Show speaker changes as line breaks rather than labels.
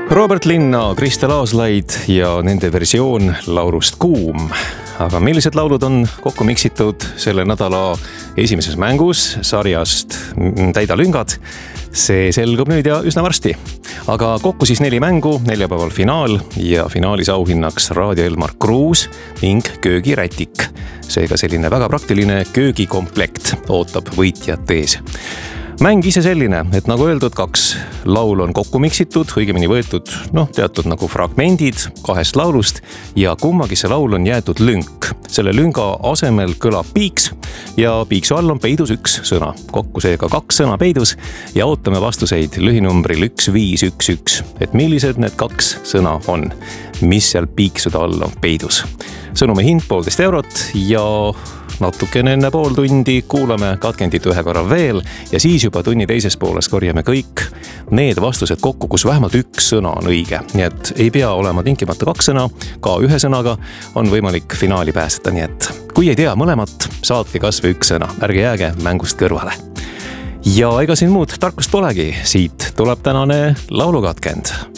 Robert Linna, Kristel Aaslaid ja nende versioon laulust Kuum. Aga millised laulud on kokku miksitud selle nädala esimeses mängus sarjast Täida lüngad? See selgub nüüd ja üsna varsti. Aga kokku siis 4 mängu, neljapäeval finaal ja finaalis auhinnaks Raadio Elmar Kruus ning köögirätik. Seega selline väga praktiline köögikomplekt ootab võitjat ees. Mäng ise selline, et nagu öeldud, 2 laul on kokku miksitud, õigemini võetud teatud nagu fragmendid 2 laulust ja kummagisse laul on jäetud lünk. Selle lünga asemel kõlab piiks ja piiksu all on peidus 1 sõna. Kokku seega 2 sõna peidus ja ootame vastuseid lühinumbril 1511. Et millised need 2 sõna on, mis seal piiksude all on peidus. Sõnumi hind 1,5 eurot ja natukene enne pool tundi kuulame katkendit 1 korra veel ja siis juba tunni teises pooles korjame kõik need vastused kokku, kus vähemalt 1 sõna on õige. Nii et ei pea olema tingimata 2 sõna, ka 1 sõnaga on võimalik finaali pääseda. Nii et kui ei tea mõlemat, saatke kas või 1 sõna, ärge jääge mängust kõrvale. Ja ega siin muud tarkust polegi, siit tuleb tänane laulukatkend.